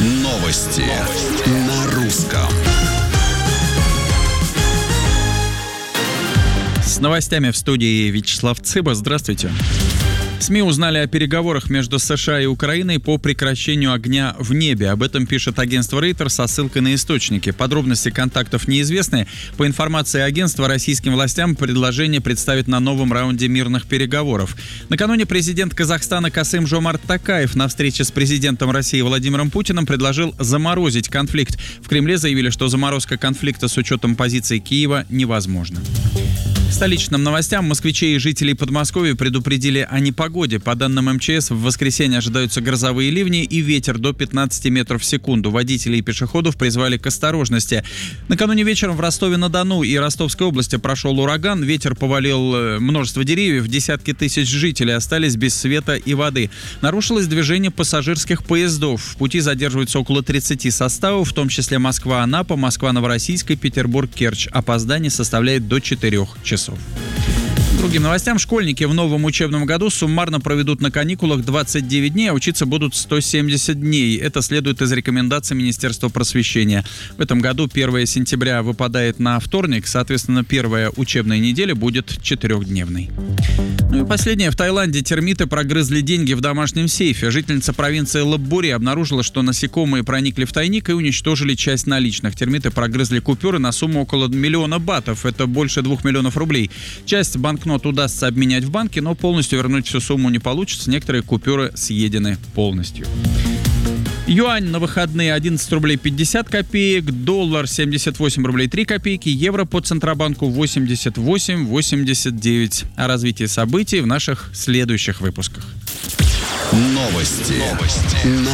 Новости на русском. С новостями в студии Вячеслав Цыба. Здравствуйте. СМИ узнали о переговорах между США и Украиной по прекращению огня в небе. Об этом пишет агентство Reuters со ссылкой на источники. Подробности контактов неизвестны. По информации агентства, российским властям предложение представят на новом раунде мирных переговоров. Накануне президент Казахстана Касым-Жомарт Токаев на встрече с президентом России Владимиром Путиным предложил заморозить конфликт. В Кремле заявили, что заморозка конфликта с учетом позиции Киева невозможна. Столичным новостям москвичей и жителей Подмосковья предупредили о непогоде. По данным МЧС, в воскресенье ожидаются грозовые ливни и ветер до 15 метров в секунду. Водителей и пешеходов призвали к осторожности. Накануне вечером в Ростове-на-Дону и Ростовской области прошел ураган. Ветер повалил множество деревьев. Десятки тысяч жителей остались без света и воды. Нарушилось движение пассажирских поездов. В пути задерживаются около 30 составов, в том числе Москва-Анапа, Москва-Новороссийск и Петербург-Керчь. Опоздание составляет до 4 часов. Другим новостям. Школьники в новом учебном году суммарно проведут на каникулах 29 дней, а учиться будут 170 дней. Это следует из рекомендаций Министерства просвещения. В этом году 1 сентября выпадает на вторник, соответственно, первая учебная неделя будет 4-дневной. Ну и последнее. В Таиланде термиты прогрызли деньги в домашнем сейфе. Жительница провинции Лопбури обнаружила, что насекомые проникли в тайник и уничтожили часть наличных. Термиты прогрызли купюры на сумму около 1 миллиона батов. Это больше 2 миллионов рублей. Часть банкнот удастся обменять в банке, но полностью вернуть всю сумму не получится. Некоторые купюры съедены полностью. Юань на выходные 11 рублей 50 копеек, доллар 78 рублей 3 копейки, евро по Центробанку 88,89. О развитии событий в наших следующих выпусках. Новости.